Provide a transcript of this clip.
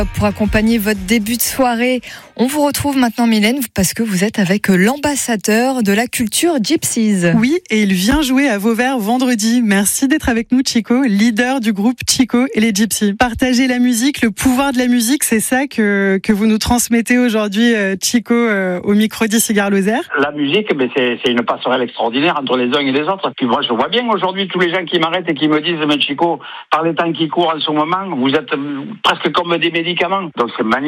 Pour accompagner votre début de soirée, on vous retrouve maintenant, Mylène, parce que vous êtes avec l'ambassadeur de la culture Gypsies. Oui, et il vient jouer à Vauvert vendredi. Merci d'être avec nous, Chico, leader du groupe Chico et les Gypsies. Partager la musique, le pouvoir de la musique, c'est ça que vous nous transmettez aujourd'hui, Chico, au micro d'Ici Gare Lozère. La musique, mais c'est une passerelle extraordinaire entre les uns et les autres. Puis moi, je vois bien aujourd'hui tous les gens qui m'arrêtent et qui me disent, mais Chico, par les temps qui courent en ce moment, vous êtes presque comme des médicaments. Donc c'est magnifique.